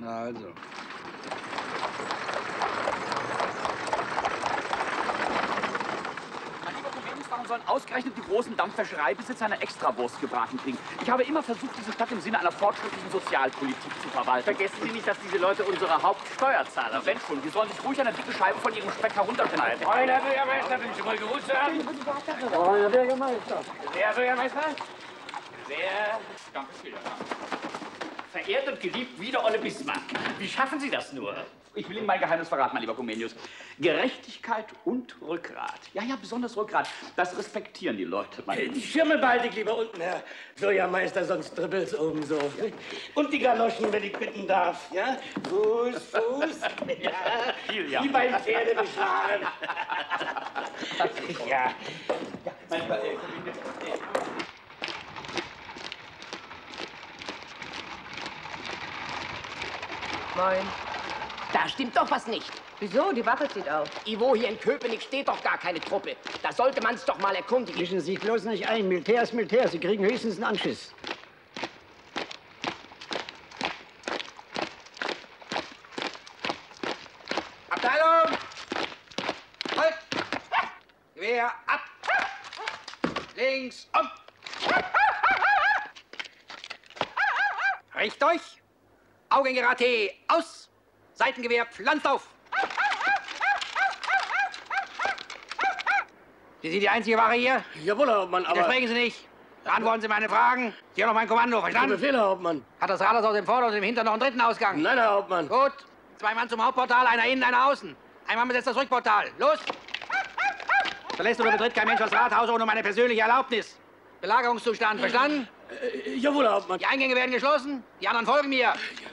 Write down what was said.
Na also. Warum sollen ausgerechnet die großen Dampfwäschereibesitzer eine Extrawurst gebraten kriegen? Ich habe immer versucht, diese Stadt im Sinne einer fortschrittlichen Sozialpolitik zu verwalten. Vergessen Sie nicht, dass diese Leute unsere Hauptsteuerzahler sind. Wenn schon, die sollen sich ruhig eine dicke Scheibe von ihrem Speck herunterschneiden. Moin, Herr Bürgermeister, bin ich schon mal gewusst haben? Moin, Herr Bürgermeister. Herr Bürgermeister? Sehr. Danke, vielen Dank. Verehrt und geliebt wieder Olle Bismarck. Wie schaffen Sie das nur? Ich will Ihnen mein Geheimnis verraten, mein lieber Comenius. Gerechtigkeit und Rückgrat. Ja, ja, besonders Rückgrat. Das respektieren die Leute. Die Schirme behalte ich lieber unten, Herr Bürgermeister, sonst dribbelt's oben so. Und die Galoschen, wenn ich bitten darf, ja? Fuß, Fuß. Ja. Wie beim Pferdebeschlagen. Ja. Mein lieber Comenius. Moin. Da stimmt doch was nicht. Wieso? Die Wache zieht auf. Ivo, hier in Köpenick steht doch gar keine Truppe. Da sollte man's doch mal erkundigen. Mischen Sie sich bloß nicht ein. Militär ist Militär. Sie kriegen höchstens einen Anschiss. Abteilung! Halt! Gewehr ab! Links um! Richt euch! Augen in Gerate aus! Seitengewehr pflanzt auf! Sie sind die einzige Ware hier? Jawohl, Herr Hauptmann, aber... Widersprechen Sie nicht. Beantworten Sie meine Fragen. Sie haben noch mein Kommando, verstanden? Befehl, Herr Hauptmann. Hat das Rathaus aus dem Vorder- und dem Hintern noch einen dritten Ausgang? Nein, Herr Hauptmann. Gut. 2 Mann zum Hauptportal, einer innen, einer außen. Einmal besetzt das Rückportal. Los! Verlässt oder betritt kein Mensch das Rathaus ohne meine persönliche Erlaubnis. Belagerungszustand, verstanden? Jawohl, Herr Hauptmann. Die Eingänge werden geschlossen, die anderen folgen mir.